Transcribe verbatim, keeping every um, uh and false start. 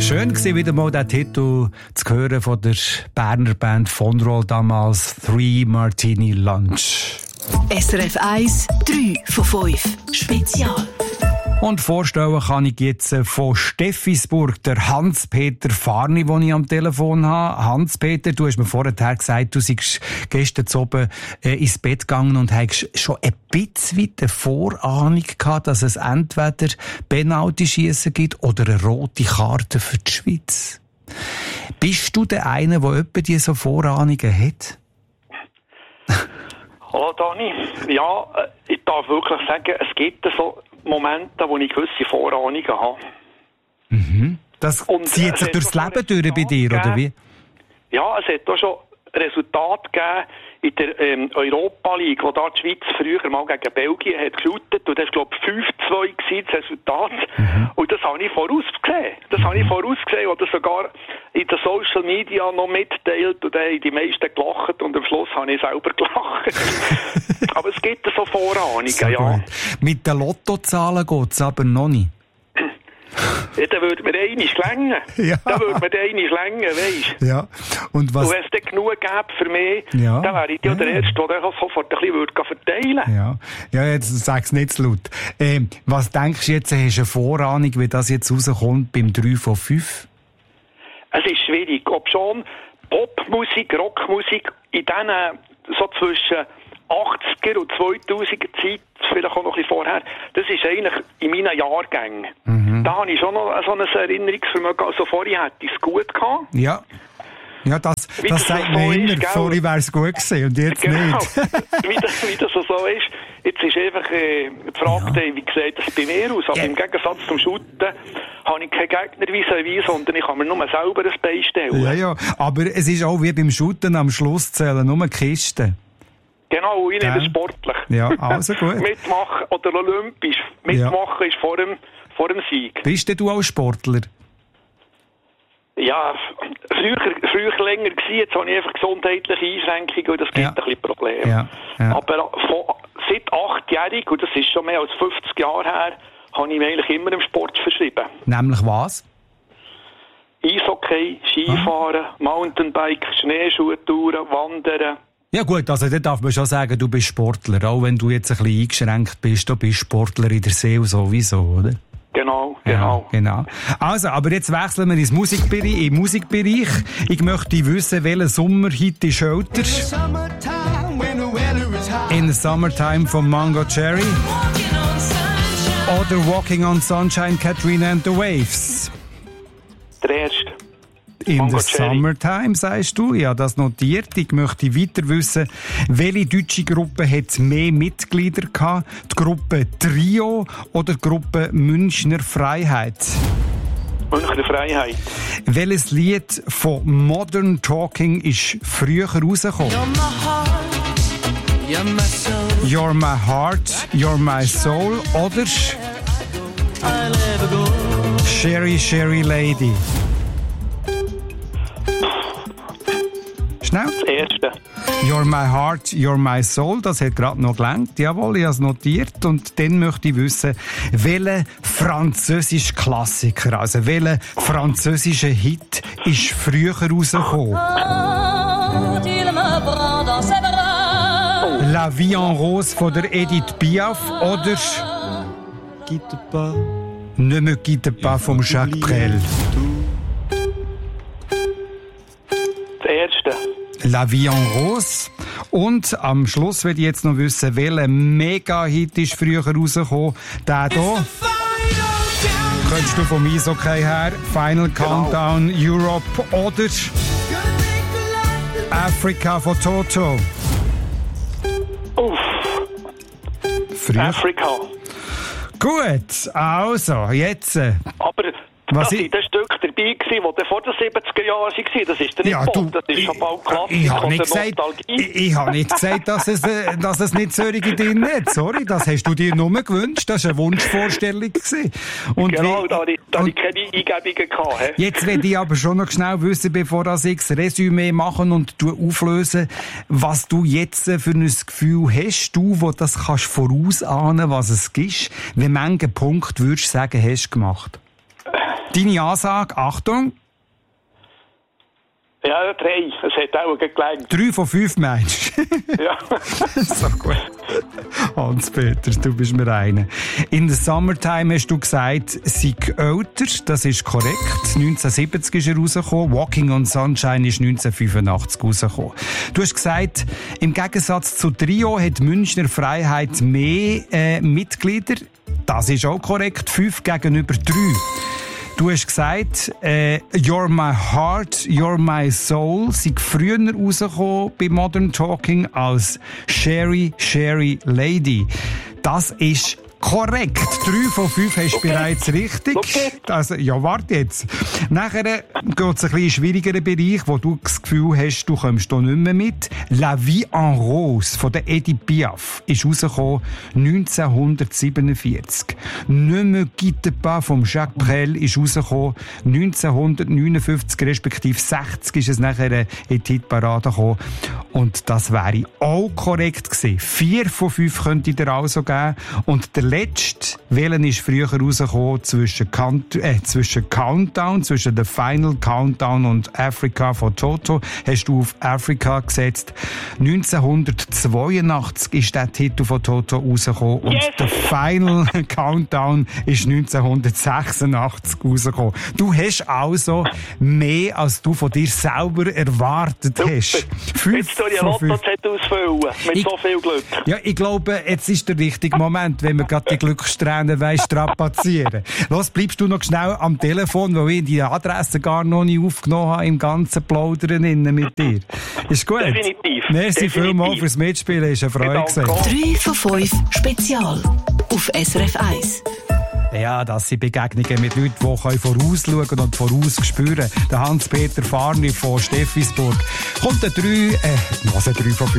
Schön war wieder mal der Titel zu hören von der Berner Band von Roll damals, Three Martini Lunch. S R F eins, drei von fünf Spezial. Und vorstellen kann ich jetzt von Steffisburg, der Hans-Peter Farni, den ich am Telefon habe. Hans-Peter, du hast mir vorher gesagt, du seist gestern oben äh, ins Bett gegangen und hast schon ein bisschen eine Vorahnung gehabt, dass es entweder Penalty-Schiessen gibt oder eine rote Karte für die Schweiz. Bist du der eine, der etwa diese Vorahnungen hat? Hallo Dani. Ja, ich darf wirklich sagen, es gibt so Momente, wo ich gewisse Vorahnungen habe. Mhm. Das Und zieht sich durchs Leben durch bei dir, oder wie? Ja, es hat auch schon Resultate gegeben in der ähm, Europa League, wo da die Schweiz früher mal gegen Belgien hat geschootet. Und das war, glaube ich, fünf zwei gewesen, das Resultat. Mhm. Und das habe ich vorausgesehen. Das mhm. habe ich vorausgesehen, oder sogar in den Social Media noch mitteilt. Und dann haben die meisten gelacht und am Schluss habe ich selber gelacht. Aber es gibt so Vorahnungen, so ja. Gut. Mit den Lottozahlen geht es aber noch nicht. Ja, dann würde mir einiges länger. Ja. Dann würde mir einiges länger, weisst du. Ja. Und was... Und wenn es dann genug gäbe für mich, ja. dann wäre ich ja der Erste, der das sofort ein bisschen würde verteilen würde. Ja. Ja, jetzt sag's nicht zu laut. Ähm, was denkst du jetzt, hast du eine Vorahnung, wie das jetzt rauskommt beim drei von fünf? Es ist schwierig. Ob schon Popmusik, Rockmusik in diesen so zwischen achtziger und zweitausender Zeit, vielleicht auch noch ein bisschen vorher, das ist eigentlich in meinen Jahrgängen. Mhm. Da habe ich schon noch so ein Erinnerungsvermögen. Also vorher hätte ich es gut gehabt. Ja. Ja, das, das sagt man immer. Ist, vorher wäre es gut gewesen und jetzt genau. nicht. wie, das, wie das so ist. Jetzt ist einfach äh, die Frage, ja. wie sieht das bei mir aus? Aber ja. im Gegensatz zum Shooten habe ich keinen Gegner vis-à-vis, sondern ich kann mir nur selber ein Bein stellen. Ja, ja. Aber es ist auch wie beim Shooten am Schluss zählen nur Kisten. Genau, ich nehme ja. sportlich. Ja, also gut. Mitmachen oder olympisch. Mitmachen ja. ist vor dem, vor dem Sieg. Bist denn du auch Sportler? Ja, früher, früher länger gewesen. Jetzt habe ich einfach gesundheitliche Einschränkungen und das gibt ja. ein bisschen Probleme. Ja. Ja. Aber von, seit achtjährig, und das ist schon mehr als fünfzig Jahre her, habe ich mich eigentlich immer im Sport verschrieben. Nämlich was? Eishockey, Skifahren, ah. Mountainbike, Schneeschuhtouren, Wandern. Ja gut, also da darf man schon sagen, du bist Sportler. Auch wenn du jetzt ein bisschen eingeschränkt bist, du bist Sportler in der Seele sowieso, oder? Genau, genau. Ja, genau. Also, aber jetzt wechseln wir ins Musikbereich, in Musikbereich. Ich möchte wissen, welcher Sommerhit ist älter? In the Summertime von Mango Cherry. Oder Walking on Sunshine, Katrina and the Waves. Der erste. In Mango the Cherry. Summertime, sagst du? Ja, das notiert. Ich möchte weiter wissen, welche deutsche Gruppe hat mehr Mitglieder gehabt? Die Gruppe Trio oder die Gruppe Münchner Freiheit? Münchner Freiheit. Welches Lied von Modern Talking ist früher rausgekommen? You're my heart, you're my soul oder Sherry, Sherry Lady? Schnell. Das erste. You're my heart, you're my soul. Das hat gerade noch gelangt. Jawohl, ich habe es notiert. Und dann möchte ich wissen, welcher französische Klassiker, also welcher französische Hit ist früher rausgekommen? La Vie en Rose von der Edith Piaf oder Ne me quitte pas von Jacques Brel? Das erste. La Vie en Rose. Und am Schluss will ich jetzt noch wissen, welcher Mega-Hit ist früher rausgekommen. Der hier. Könntest du vom Eishockey her Final Countdown genau. Europe oder Africa von Toto? Uff. Früher. Afrika. Gut, also, jetzt. Aber was das war das Stück dabei, das vor den siebziger Jahren war. Das ist der ja, nicht du, Pop, das ist schon bald Klassik ich, ich habe nicht, ich, ich hab nicht gesagt, dass es, äh, dass es nicht solche drin hat. Sorry, das hast du dir nur gewünscht. Das war eine Wunschvorstellung. Und genau, wie, da hatte ich, da ich keine Eingebungen gehabt. He? Jetzt will ich aber schon noch schnell wissen, bevor ich das Resümee machen und auflösen, was du jetzt für ein Gefühl hast, du, wo das kannst vorausahnen, was es gibt. Wie viele Punkte würdest du sagen, hast du gemacht? Deine Ansage, Achtung. Ja, drei. Es hat auch gelangt. Drei von fünf meinst du? Ja. So gut. Hans-Peter, du bist mir einer. In the Summertime hast du gesagt, sei älter. Das ist korrekt. neunzehnhundertsiebzig ist er rausgekommen. Walking on Sunshine ist neunzehnhundertfünfundachtzig rausgekommen. Du hast gesagt, im Gegensatz zu Trio hat Münchner Freiheit mehr äh, Mitglieder. Das ist auch korrekt. Fünf gegenüber drei. Du hast gesagt, äh, You're My Heart, You're My Soul sind früher rausgekommen bei Modern Talking als Sherry, Sherry Lady. Das ist korrekt. Drei von fünf hast du okay. bereits richtig. Okay. Also, ja, warte jetzt. Nachher geht es ein bisschen in einen schwierigeren Bereich, wo du das Gefühl hast, du kommst hier nicht mehr mit. La Vie en Rose von der Edith Piaf ist rausgekommen neunzehnhundertsiebenundvierzig. Ne me quitte pas von Jacques Brel ist rausgekommen neunzehnhundertneunundfünfzig, respektive sechzig ist es nachher in die Hitparade gekommen. Und das wäre auch korrekt gewesen. Vier von fünf könnte ich dir also geben. Und der letzte, welchen ist früher rausgekommen zwischen, Count, äh, zwischen Countdown, zwischen The Final Countdown und Africa von Toto, hast du auf Africa gesetzt. neunzehnhundertzweiundachtzig ist der Titel von Toto rausgekommen und yes. The Final Countdown ist neunzehnhundertsechsundachtzig rausgekommen. Du hast also mehr, als du von dir selber erwartet Super. hast. Fünf jetzt soll ich ein Lotto-Set ausfüllen, mit ich, so viel Glück. Ja, ich glaube, jetzt ist der richtige Moment, wenn wir gerade die Glückssträhne strapazieren. Los, bleibst du noch schnell am Telefon, weil ich die Adresse gar noch nicht aufgenommen habe, im ganzen Plaudern innen mit dir. Ist gut? Definitiv. Merci vielmals fürs Mitspielen, ist eine Freude gewesen. drei von fünf Spezial auf S R F eins. Ja, das sind Begegnungen mit Leuten, die vorausschauen und vorausspüren. Der Hans-Peter Farni von Steffisburg kommt der drei, äh, was drei von fünf.